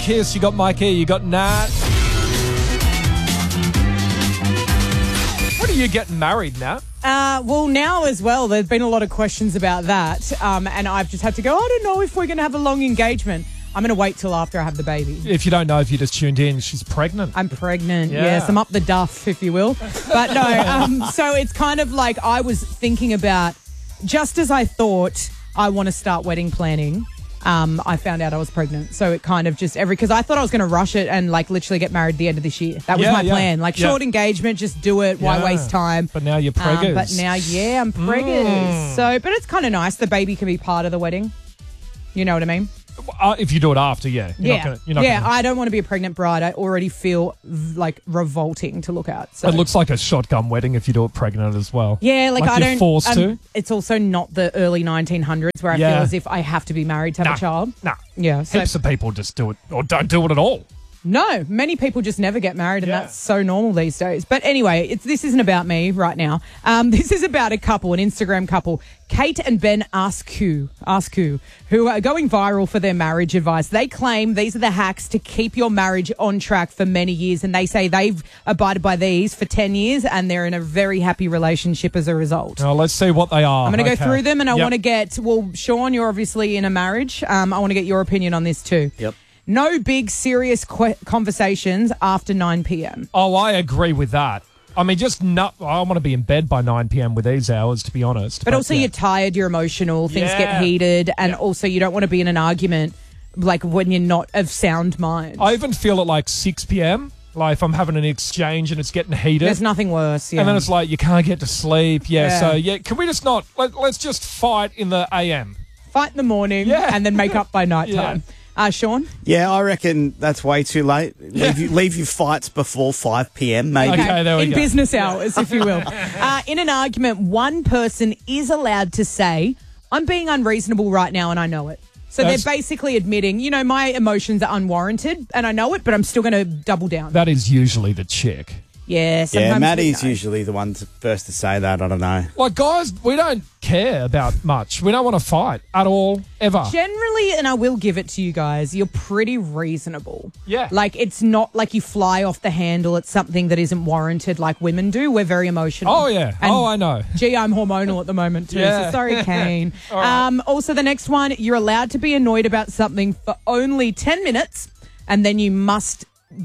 Kiss, you got Mikey, you got Nat. When are you getting married, Nat? Well, now as well, there's been a lot of questions about that. And I've just had to go, I don't know if we're going to have a long engagement. I'm going to wait till after I have the baby. If you don't know, if you just tuned in, she's pregnant. I'm pregnant, yes. I'm up the duff, if you will. But no, so it's kind of like I was thinking about, just as I thought I want to start wedding planning, I found out I was pregnant. So it kind of just because I thought I was going to rush it and like literally get married at the end of this year. That was my plan. Like short engagement, just do it. Why waste time? But now you're preggers. But now, I'm preggers. So, but it's kind of nice. The baby can be part of the wedding. You know what I mean? If you do it after, You're not gonna... I don't want to be a pregnant bride. I already feel like revolting to look at. So. It looks like a shotgun wedding if you do it pregnant as well. Yeah, like I you're don't. Forced to. It's also not the early 1900s where I feel as if I have to be married to have a child. Nah. Yeah. So, heaps of people just do it or don't do it at all. No, many people just never get married, and that's so normal these days. But anyway, this isn't about me right now. This is about a couple, an Instagram couple, Kate and Ben Askew, who are going viral for their marriage advice. They claim these are the hacks to keep your marriage on track for many years, and they say they've abided by these for 10 years, and they're in a very happy relationship as a result. Now, let's see what they are. I'm going to go through them, and I want to get, Sean, you're obviously in a marriage. I want to get your opinion on this too. Yep. No big serious conversations after 9 p.m. Oh, I agree with that. I mean, I want to be in bed by 9 p.m. with these hours, to be honest. But also you're tired, you're emotional, things get heated, and also you don't want to be in an argument like when you're not of sound mind. I even feel at like 6 p.m., like if I'm having an exchange and it's getting heated. There's nothing worse, And then it's like you can't get to sleep. So can we just not, let's just fight in the a.m. Fight in the morning and then make up by night time. Sean? Yeah, I reckon that's way too late. Leave your fights before 5 p.m. maybe. Okay, there we go. In business hours, if you will. In an argument, one person is allowed to say, I'm being unreasonable right now and I know it. So they're basically admitting, my emotions are unwarranted and I know it, but I'm still going to double down. That is usually the chick. Yeah, sometimes Maddie's usually the one first to say that. I don't know. Like, guys, we don't care about much. We don't want to fight at all, ever. Generally, and I will give it to you guys, you're pretty reasonable. Yeah. Like, it's not like you fly off the handle at something that isn't warranted like women do. We're very emotional. Oh, yeah. And, I know. Gee, I'm hormonal at the moment, too. Yeah. So sorry, Kane. Right. Also, the next one, you're allowed to be annoyed about something for only 10 minutes, and then you must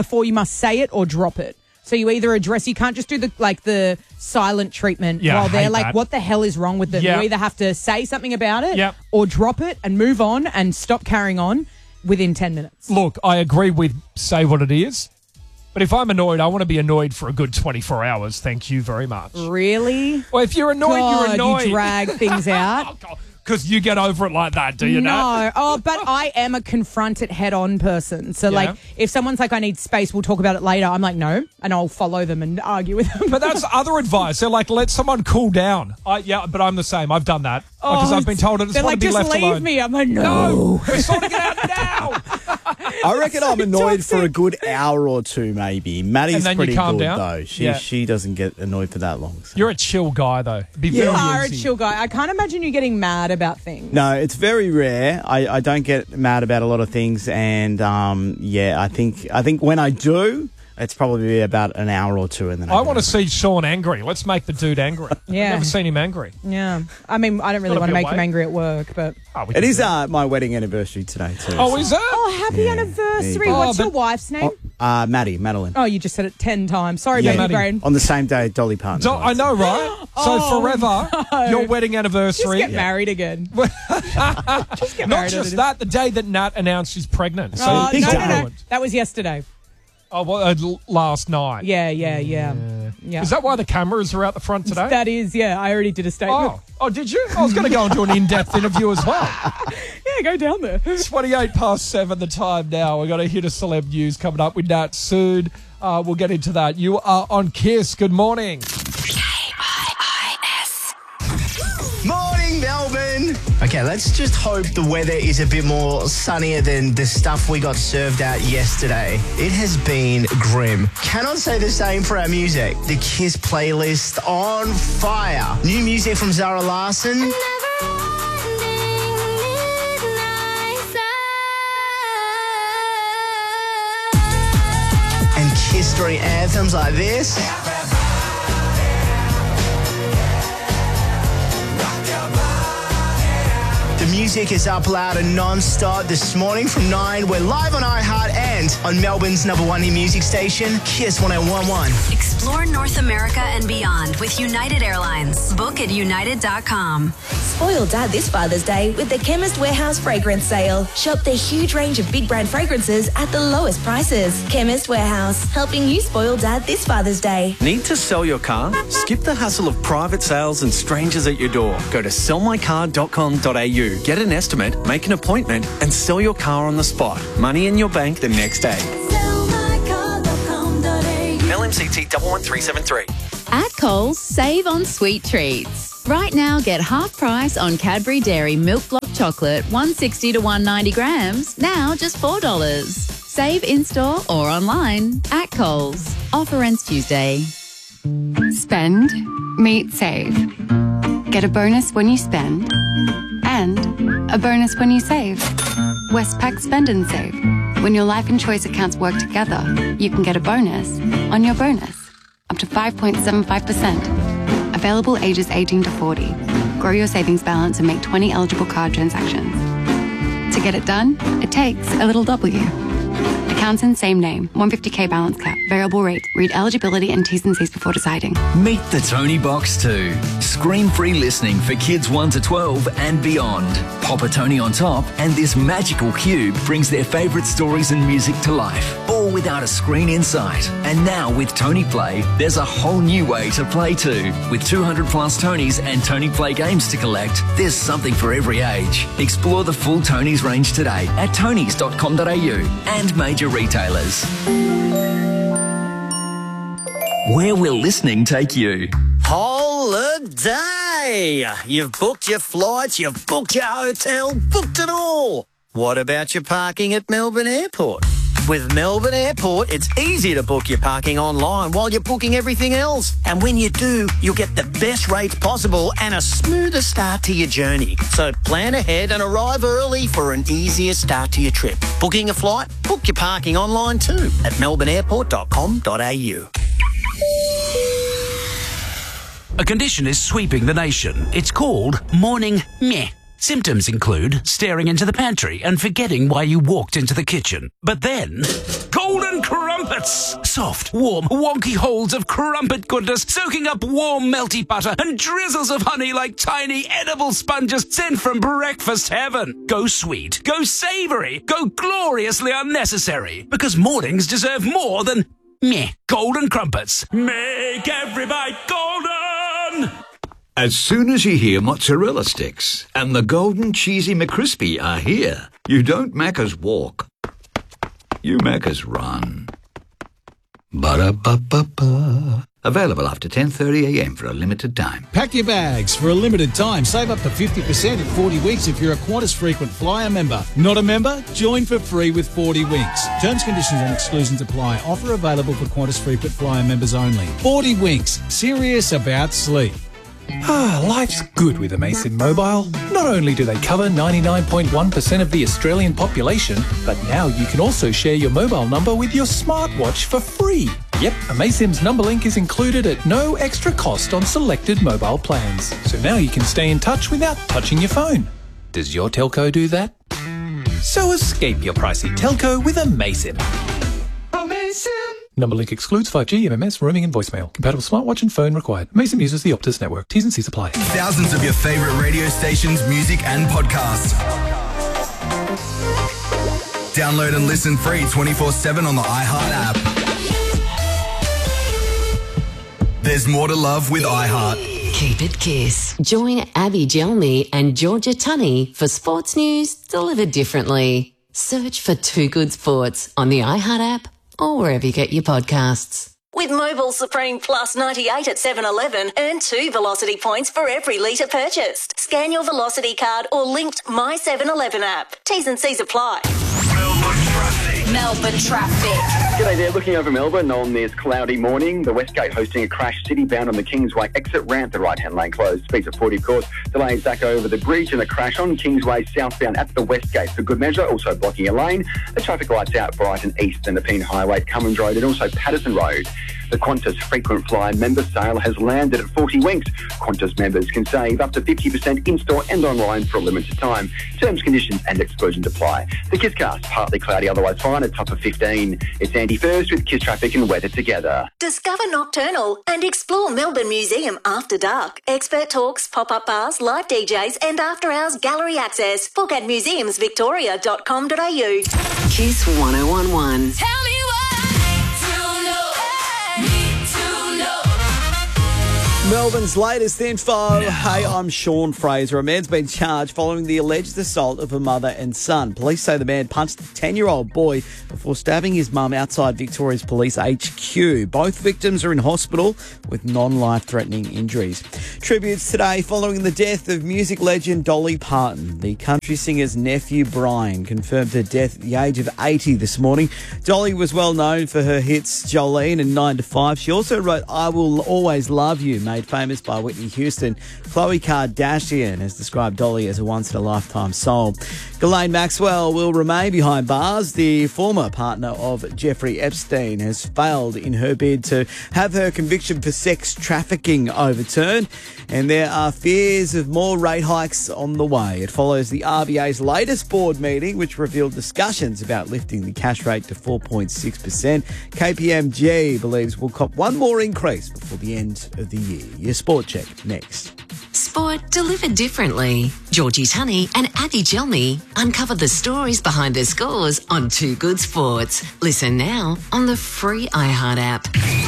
say it or drop it. So you either you can't just do the silent treatment while they're like, what the hell is wrong with them? You either have to say something about it or drop it and move on and stop carrying on within 10 minutes. Look, I agree with say what it is, but if I'm annoyed, I want to be annoyed for a good 24 hours. Thank you very much. Really? Well, if you're annoyed, you're annoyed. You drag things out. Because you get over it like that, do you know? No. Oh, but I am a confront it head-on person. So, like, if someone's like, I need space, we'll talk about it later, I'm like, no, and I'll follow them and argue with them. But that's other advice. They're like, let someone cool down. But I'm the same. I've done that. Because I've been told I just want to be left alone. Just leave me. I'm like, no. We're sorting it out now. I reckon I'm annoyed for a good hour or two, maybe. Maddie's pretty good, though. She doesn't get annoyed for that long. So. You're a chill guy, though. You are a chill guy. I can't imagine you getting mad about things. No, it's very rare. I don't get mad about a lot of things, and I think when I do, it's probably about an hour or two, and then I want to see Sean angry. Let's make the dude angry. Yeah, I've never seen him angry. Yeah, I mean, I don't really want to make him angry at work, but it is my wedding anniversary today too. Oh, is it? Oh, happy anniversary! What's your wife's name? Madeline. Oh, you just said it 10 times. Sorry, baby brain. On the same day, Dolly Parton. I know, right? So forever, your wedding anniversary. Just get married again. Just get married. Not just that, the day that Nat announced she's pregnant. So no. That was yesterday. Oh, well, last night. Yeah. Is that why the cameras are out the front today? That is, yeah. I already did a statement. Oh, did you? I was going to go and do an in-depth interview as well. Yeah, go down there. It's 7:28 the time now. We've got a hit of celeb news coming up with Nat soon. We'll get into that. You are on Kiss. Good morning. Morning, Melbourne. Okay, let's just hope the weather is a bit more sunnier than the stuff we got served out yesterday. It has been grim. Cannot say the same for our music. The Kiss playlist on fire. New music from Zara Larsson. history anthems like this. The music is up loud and non-stop this morning from 9. We're live on iHeart and on Melbourne's #1 hit music station, Kiss 101.1. Explore North America and beyond with United Airlines. Book at united.com. Spoil Dad this Father's Day with the Chemist Warehouse Fragrance Sale. Shop their huge range of big brand fragrances at the lowest prices. Chemist Warehouse, helping you spoil Dad this Father's Day. Need to sell your car? Skip the hassle of private sales and strangers at your door. Go to sellmycar.com.au. Get an estimate, make an appointment, and sell your car on the spot. Money in your bank the next day. LMCT 11373. At Coles, save on sweet treats. Right now, get half price on Cadbury Dairy Milk Block Chocolate, 160 to 190 grams, now just $4. Save in-store or online at Coles. Offer ends Tuesday. Spend, meet, save. Get a bonus when you spend and a bonus when you save. Westpac Spend and Save. When your life and choice accounts work together, you can get a bonus on your bonus, up to 5.75%. Available ages 18 to 40. Grow your savings balance and make 20 eligible card transactions. To get it done, it takes a little W. Accounts in same name, 150k balance cap, variable rate. Read eligibility and T's and C's before deciding. Meet the Tony Box 2. Screen-free listening for kids 1 to 12 and beyond. Pop a Tony on top and this magical cube brings their favourite stories and music to life, all without a screen in sight. And now with Tony Play, there's a whole new way to play too. With 200 plus Tonys and Tony Play games to collect, there's something for every age. Explore the full Tonys range today at tonys.com.au and major retailers. Where will listening take you? Holiday! You've booked your flights, you've booked your hotel, booked it all. What about your parking at Melbourne Airport? With Melbourne Airport, it's easy to book your parking online while you're booking everything else. And when you do, you'll get the best rates possible and a smoother start to your journey. So plan ahead and arrive early for an easier start to your trip. Booking a flight? Book your parking online too at melbourneairport.com.au. A condition is sweeping the nation. It's called morning meh. Symptoms include staring into the pantry and forgetting why you walked into the kitchen. But then, golden crumpets! Soft, warm, wonky holes of crumpet goodness soaking up warm, melty butter and drizzles of honey like tiny edible sponges sent from breakfast heaven. Go sweet, go savoury, go gloriously unnecessary. Because mornings deserve more than meh. Golden crumpets. Make every bite golden! As soon as you hear mozzarella sticks and the golden cheesy McCrispy are here, you don't Macca's walk, you Macca's run. Ba-da-ba-ba-ba. Available after 10:30am for a limited time. Pack your bags for a limited time. Save up to 50% in 40 weeks if you're a Qantas Frequent Flyer member. Not a member? Join for free with 40 weeks. Terms, conditions and exclusions apply. Offer available for Qantas Frequent Flyer members only. 40 weeks. Serious about sleep. Life's good with Amaysim Mobile. Not only do they cover 99.1% of the Australian population, but now you can also share your mobile number with your smartwatch for free. Yep, Amaysim's number link is included at no extra cost on selected mobile plans. So now you can stay in touch without touching your phone. Does your telco do that? So escape your pricey telco with Amaysim. Amaysim! Number link excludes 5G, MMS, roaming and voicemail. Compatible smartwatch and phone required. Amaysim uses the Optus network. T's and C's apply. Thousands of your favourite radio stations, music and podcasts. Download and listen free 24/7 on the iHeart app. There's more to love with iHeart. Keep it Kiss. Join Abby Gelmy and Georgia Tunney for sports news delivered differently. Search for Too Good Sports on the iHeart app or wherever you get your podcasts. With Mobil Supreme Plus 98 at 7-Eleven, earn 2 Velocity points for every litre purchased. Scan your Velocity card or linked My 7-Eleven app. T's and C's apply. Melbourne traffic. Melbourne traffic. G'day there, looking over Melbourne on this cloudy morning. The Westgate hosting a crash city-bound on the Kingsway exit ramp. The right-hand lane closed. Speeds at 40, of course. Delays back over the bridge and a crash on Kingsway southbound at the Westgate for good measure. Also blocking a lane. The traffic lights out Brighton East and the Peen Highway, Cummins Road and also Patterson Road. The Qantas frequent flyer member sale has landed at 40 Winks. Qantas members can save up to 50% in-store and online for a limited time. Terms, conditions and exclusions apply. The Kisscast, partly cloudy, otherwise fine, at top of 15. It's Andy First with Kiss Traffic and weather together. Discover Nocturnal and explore Melbourne Museum after dark. Expert talks, pop-up bars, live DJs and after-hours gallery access. Book at museumsvictoria.com.au. Kiss 1011. Tell me Melbourne's latest info. Hey, I'm Sean Fraser. A man's been charged following the alleged assault of a mother and son. Police say the man punched a 10-year-old boy before stabbing his mum outside Victoria's Police HQ. Both victims are in hospital with non-life-threatening injuries. Tributes today following the death of music legend Dolly Parton. The country singer's nephew Brian confirmed her death at the age of 80 this morning. Dolly was well known for her hits Jolene and 9 to 5. She also wrote I Will Always Love You, made famous by Whitney Houston. Khloe Kardashian has described Dolly as a once-in-a-lifetime soul. Ghislaine Maxwell will remain behind bars. The former partner of Jeffrey Epstein has failed in her bid to have her conviction for sex trafficking overturned, and there are fears of more rate hikes on the way. It follows the RBA's latest board meeting, which revealed discussions about lifting the cash rate to 4.6%. KPMG believes we'll cop one more increase before the end of the year. Your sport check next. Sport delivered differently. Georgie Tunney and Abby Gelmy uncover the stories behind the scores on Too Good Sports. Listen now on the free iHeart app.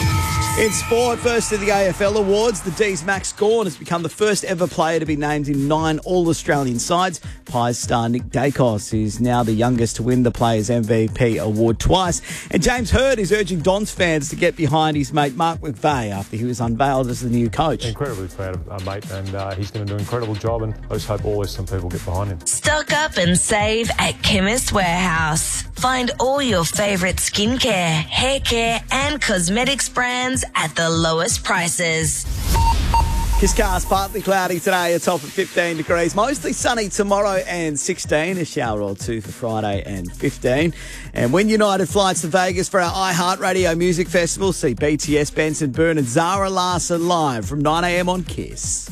In sport, first of the AFL Awards, the D's Max Gawn has become the first ever player to be named in 9 All-Australian sides. Pies star Nick Dacos is now the youngest to win the Players' MVP award twice. And James Hird is urging Dons fans to get behind his mate Mark McVeigh after he was unveiled as the new coach. Incredibly proud of our mate, and he's going to do an incredible job, and I just hope always some people get behind him. Stock up and save at Chemist Warehouse. Find all your favourite skincare, hair care and cosmetics brands at the lowest prices. Kisscast, partly cloudy today, a top of 15 degrees. Mostly sunny tomorrow and 16. A shower or two for Friday and 15. And when United flights to Vegas for our iHeartRadio Music Festival, see BTS, Benson Boone and Zara Larsson live from 9 a.m. on Kiss.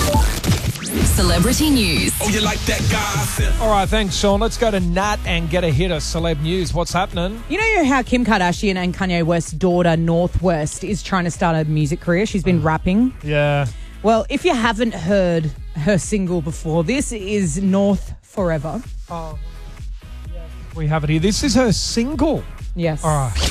Celebrity news. Oh, you like that gossip? All right, thanks, Sean. Let's go to Nat and get a hit of celeb news. What's happening? You know how Kim Kardashian and Kanye West's daughter, Northwest, is trying to start a music career? She's been rapping. Yeah. Well, if you haven't heard her single before, this is North Forever. Oh, yes. We have it here. This is her single. Yes. All right.